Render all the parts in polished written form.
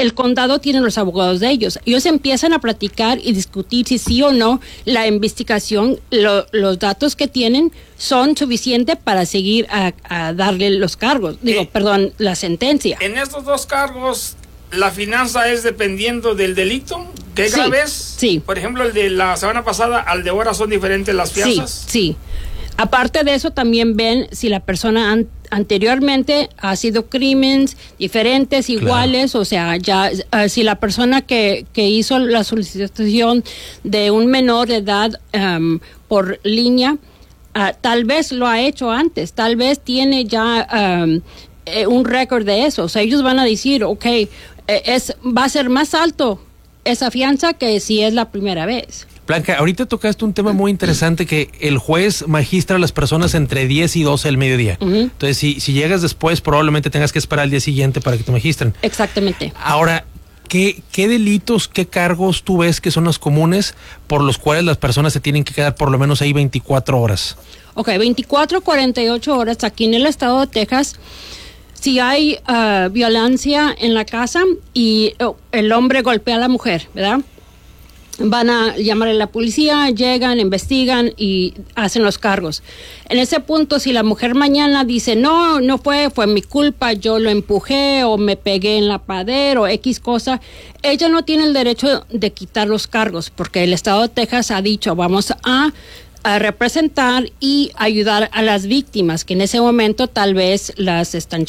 el condado tiene los abogados de ellos. Ellos empiezan a platicar y discutir si sí o no la investigación, los datos que tienen son suficientes para seguir a darle los cargos, la sentencia. En estos dos cargos, ¿la fianza es dependiendo del delito? ¿Qué grave es? Sí. Por ejemplo, el de la semana pasada al de ahora son diferentes las fianzas. Sí. Aparte de eso, también ven si la persona anteriormente ha sido crímenes diferentes, iguales, claro. O sea, ya si la persona que hizo la solicitación de un menor de edad por línea, tal vez lo ha hecho antes, tal vez tiene ya un récord de eso. O sea, ellos van a decir, va a ser más alto esa fianza que si es la primera vez. Blanca, ahorita tocaste un tema muy interesante, que el juez magistra a las personas entre 10 y 12 del mediodía. Uh-huh. Entonces, si llegas después, probablemente tengas que esperar al día siguiente para que te magistren. Exactamente. Ahora, ¿qué delitos, qué cargos tú ves que son los comunes por los cuales las personas se tienen que quedar por lo menos ahí 24 horas? 24 a 48 horas aquí en el estado de Texas. Si hay violencia en la casa y el hombre golpea a la mujer, ¿verdad? Van a llamar a la policía, llegan, investigan y hacen los cargos. En ese punto, si la mujer mañana dice, no fue mi culpa, yo lo empujé o me pegué en la pared o X cosa, ella no tiene el derecho de quitar los cargos, porque el estado de Texas ha dicho, vamos a representar y ayudar a las víctimas, que en ese momento tal vez las están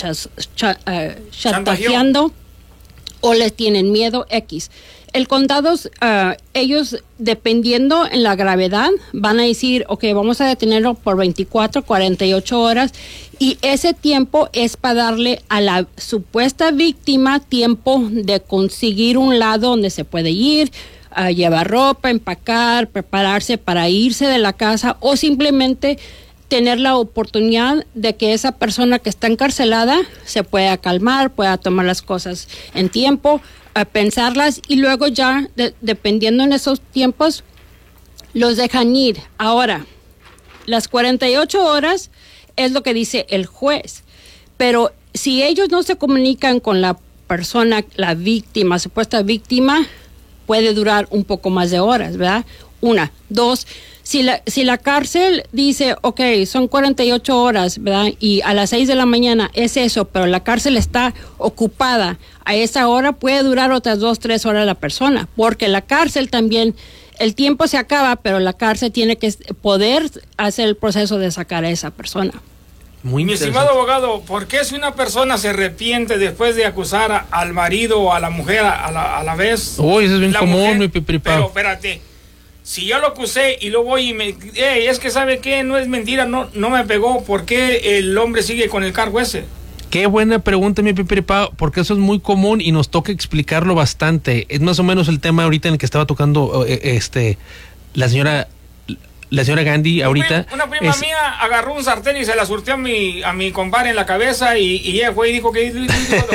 chantajeando o les tienen miedo X. El condado, ellos, dependiendo en la gravedad, van a decir, vamos a detenerlo por 24, 48 horas, y ese tiempo es para darle a la supuesta víctima tiempo de conseguir un lado donde se puede ir, llevar ropa, empacar, prepararse para irse de la casa, o simplemente tener la oportunidad de que esa persona que está encarcelada se pueda calmar, pueda tomar las cosas en tiempo, a pensarlas, y luego ya, dependiendo en esos tiempos, los dejan ir. Ahora, las 48 horas es lo que dice el juez, pero si ellos no se comunican con la persona, la víctima, supuesta víctima, puede durar un poco más de horas, ¿verdad? 1, 2, si la cárcel dice, son 48 horas, ¿verdad? Y a las 6 de la mañana es eso, pero la cárcel está ocupada, a esa hora puede durar otras 2, 3 horas la persona, porque la cárcel también, el tiempo se acaba, pero la cárcel tiene que poder hacer el proceso de sacar a esa persona. Mi estimado abogado, ¿por qué si una persona se arrepiente después de acusar al marido o a la mujer a la vez? Uy, eso es bien común, mujer, mi pipiripao. Pero espérate, si yo lo acusé y luego voy y es que ¿sabe qué? No es mentira, no me pegó, ¿por qué el hombre sigue con el cargo ese? Qué buena pregunta, mi pipiripao, porque eso es muy común y nos toca explicarlo bastante. Es más o menos el tema ahorita en el que estaba tocando la señora Gandhi ahorita. Una prima mía agarró un sartén y se la surtió a mi compadre en la cabeza y ella fue y dijo que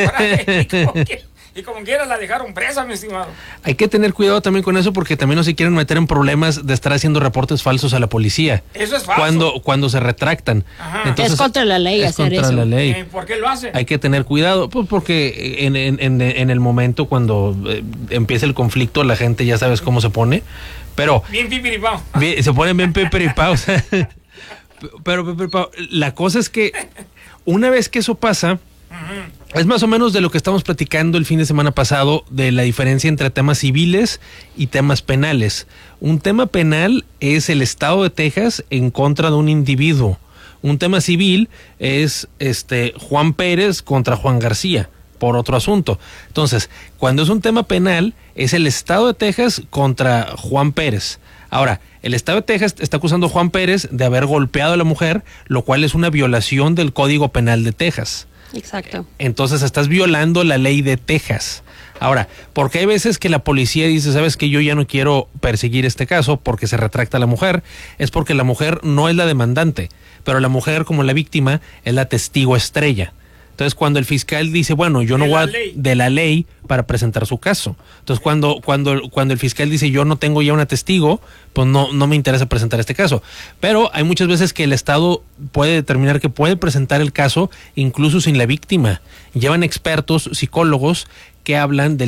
y como quiera la dejaron presa, mi estimado. Hay que tener cuidado también con eso, porque también no se quieren meter en problemas de estar haciendo reportes falsos a la policía. Eso es falso. Cuando se retractan. Entonces, es contra la ley hacer eso. La ley. ¿Por qué lo hace? Hay que tener cuidado, pues porque en el momento cuando empieza el conflicto, la gente ya sabes cómo se pone. Pero bien pipiripao. Se ponen bien pipiripao. Pero pipiripao, la cosa es que una vez que eso pasa, es más o menos de lo que estamos platicando el fin de semana pasado, de la diferencia entre temas civiles y temas penales. Un tema penal es el estado de Texas en contra de un individuo. Un tema civil es Juan Pérez contra Juan García por otro asunto. Entonces, cuando es un tema penal, es el estado de Texas contra Juan Pérez. Ahora, el estado de Texas está acusando a Juan Pérez de haber golpeado a la mujer, lo cual es una violación del Código Penal de Texas. Exacto. Entonces estás violando la ley de Texas. Ahora, porque hay veces que la policía dice, sabes que yo ya no quiero perseguir este caso porque se retracta la mujer, es porque la mujer no es la demandante, pero la mujer, como la víctima, es la testigo estrella. Entonces, cuando el fiscal dice, bueno, yo no voy de la ley para presentar su caso. Entonces, cuando el fiscal dice, yo no tengo ya una testigo, pues no me interesa presentar este caso. Pero hay muchas veces que el Estado puede determinar que puede presentar el caso incluso sin la víctima. Llevan expertos, psicólogos, que hablan del